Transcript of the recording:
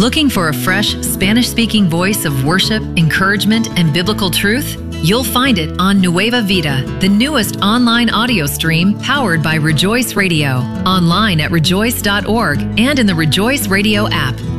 Looking for a fresh, Spanish-speaking voice of worship, encouragement, and biblical truth? You'll find it on Nueva Vida, the newest online audio stream powered by Rejoice Radio. Online at rejoice.org and in the Rejoice Radio app.